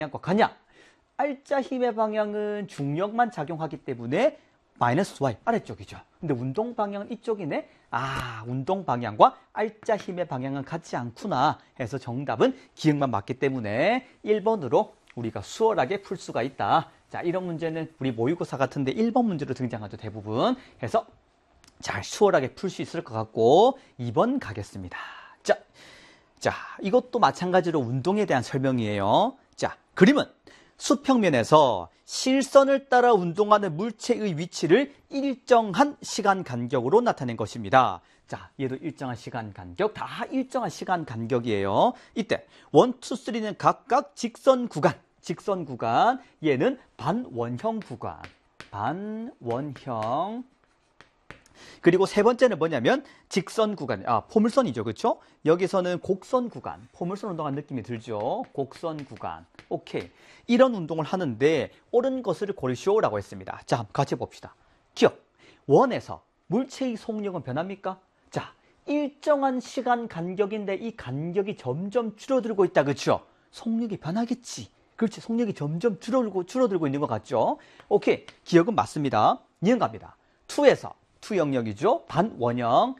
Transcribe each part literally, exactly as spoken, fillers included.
방향과 같냐? R자 힘의 방향은 중력만 작용하기 때문에 마이너스 Y 아래쪽이죠. 근데 운동 방향은 이쪽이네. 아, 운동 방향과 R자 힘의 방향은 같지 않구나 해서 정답은 기억만 맞기 때문에 일 번으로 우리가 수월하게 풀 수가 있다. 자, 이런 문제는 우리 모의고사 같은데 일 번 문제로 등장하죠, 대부분. 해서 잘 수월하게 풀 수 있을 것 같고 이 번 가겠습니다. 자, 자, 이것도 마찬가지로 운동에 대한 설명이에요. 자, 그림은 수평면에서 실선을 따라 운동하는 물체의 위치를 일정한 시간 간격으로 나타낸 것입니다. 자, 얘도 일정한 시간 간격, 다 일정한 시간 간격이에요. 이때 일, 이, 삼는 각각 직선 구간, 직선 구간, 얘는 반원형 구간, 반원형. 그리고 세 번째는 뭐냐면 직선 구간, 아, 포물선이죠, 그렇죠? 여기서는 곡선 구간, 포물선 운동한 느낌이 들죠? 곡선 구간. 오케이. 이런 운동을 하는데 옳은 것을 고르시오라고 했습니다. 자, 같이 봅시다. 기억. 원에서 물체의 속력은 변합니까? 자, 일정한 시간 간격인데 이 간격이 점점 줄어들고 있다, 그렇죠? 속력이 변하겠지. 그렇지, 속력이 점점 줄어들고 줄어들고 있는 것 같죠? 오케이. 기억은 맞습니다. 이행 갑니다. 이에서 이 영역이죠. 반원형.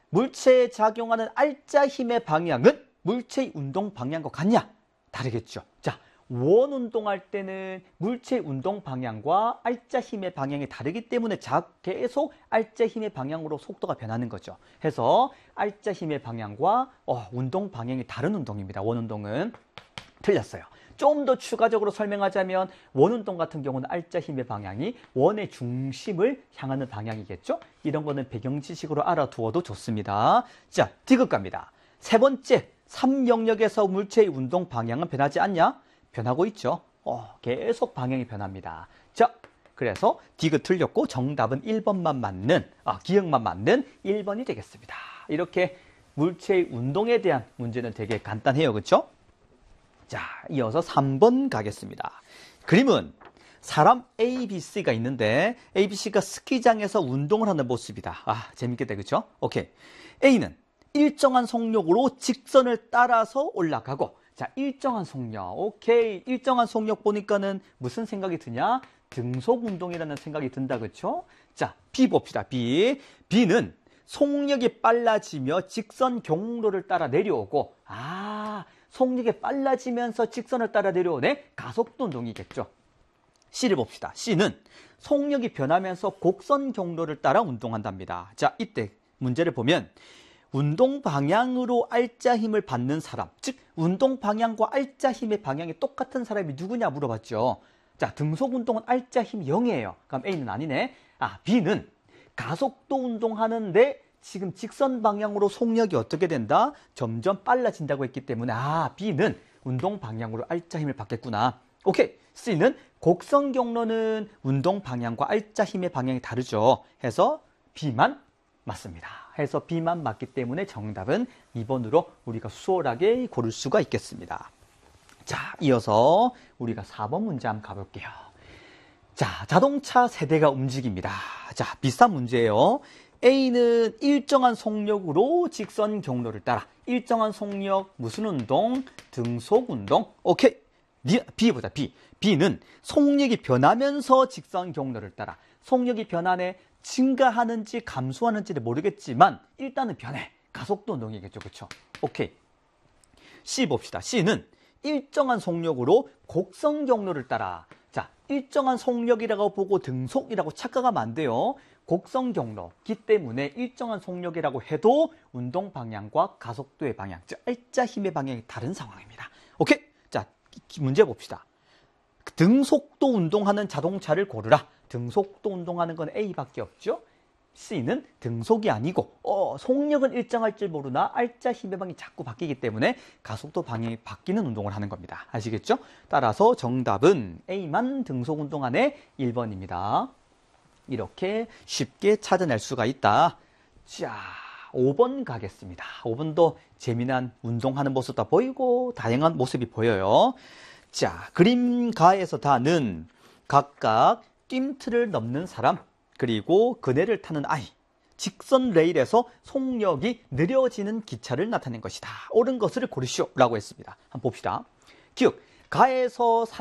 물체에 작용하는 R자 힘의 방향은 물체의 운동 방향과 같냐? 다르겠죠. 자, 원 운동할 때는 물체의 운동 방향과 R자 힘의 방향이 다르기 때문에 자, 계속 R자 힘의 방향으로 속도가 변하는 거죠. 해서 R자 힘의 방향과 어, 운동 방향이 다른 운동입니다. 원 운동은. 틀렸어요. 좀 더 추가적으로 설명하자면 원 운동 같은 경우는 R자 힘의 방향이 원의 중심을 향하는 방향이겠죠? 이런 거는 배경 지식으로 알아두어도 좋습니다. 자, 디귿 갑니다. 세 번째, 삼 영역에서 물체의 운동 방향은 변하지 않냐? 변하고 있죠. 어, 계속 방향이 변합니다. 자, 그래서 디귿 틀렸고 정답은 일 번만 맞는, 아, 기억만 맞는 일 번이 되겠습니다. 이렇게 물체의 운동에 대한 문제는 되게 간단해요. 그렇죠? 자, 이어서 삼 번 가겠습니다. 그림은 사람 A, B, C가 있는데 A, B, C가 스키장에서 운동을 하는 모습이다. 아, 재밌겠다. 그렇죠? 오케이. A는 일정한 속력으로 직선을 따라서 올라가고, 자, 일정한 속력. 오케이. 일정한 속력 보니까는 무슨 생각이 드냐? 등속 운동이라는 생각이 든다. 그렇죠? 자, B 봅시다. B. B는 속력이 빨라지며 직선 경로를 따라 내려오고, 아, 속력이 빨라지면서 직선을 따라 내려오네? 가속도 운동이겠죠. C를 봅시다. C는 속력이 변하면서 곡선 경로를 따라 운동한답니다. 자, 이때 문제를 보면 운동 방향으로 R자 힘을 받는 사람, 즉 운동 방향과 R자 힘의 방향이 똑같은 사람이 누구냐 물어봤죠. 자, 등속 운동은 R자 힘 영이에요. 그럼 A는 아니네. 아, B는 가속도 운동하는데 지금 직선 방향으로 속력이 어떻게 된다? 점점 빨라진다고 했기 때문에 아, B는 운동 방향으로 R자 힘을 받겠구나. 오케이. C는 곡선 경로는 운동 방향과 R자 힘의 방향이 다르죠. 해서 B만 맞습니다. 해서 B만 맞기 때문에 정답은 이 번으로 우리가 수월하게 고를 수가 있겠습니다. 자, 이어서 우리가 사 번 문제 한번 가볼게요. 자, 자동차 세대가 움직입니다. 자, 비슷한 문제예요. A는 일정한 속력으로 직선 경로를 따라. 일정한 속력, 무슨 운동? 등속 운동. 오케이. B 보자, B. B는 속력이 변하면서 직선 경로를 따라. 속력이 변하네. 증가하는지 감소하는지를 모르겠지만 일단은 변해. 가속도 운동이겠죠. 그렇죠? 오케이. C 봅시다. C는 일정한 속력으로 곡선 경로를 따라. 자, 일정한 속력이라고 보고 등속이라고 착각하면 안 돼요. 곡선 경로기 때문에 일정한 속력이라고 해도 운동 방향과 가속도의 방향, 즉 R자 힘의 방향이 다른 상황입니다. 오케이. 자, 문제 봅시다. 등속도 운동하는 자동차를 고르라. 등속도 운동하는 건 A밖에 없죠. C는 등속이 아니고 어, 속력은 일정할 줄 모르나 R자 힘의 방향이 자꾸 바뀌기 때문에 가속도 방향이 바뀌는 운동을 하는 겁니다. 아시겠죠? 따라서 정답은 A만 등속 운동하네. 일 번입니다. 이렇게 쉽게 찾아낼 수가 있다. 자, 오 번 가겠습니다. 오 번도 재미난 운동하는 모습도 보이고 다양한 모습이 보여요. 자, 그림가에서 다는 각각 뜀틀을 넘는 사람, 그리고 그네를 타는 아이, 직선 레일에서 속력이 느려지는 기차를 나타낸 것이다. 옳은 것을 고르시오 라고 했습니다. 한번 봅시다. 기억, 가에서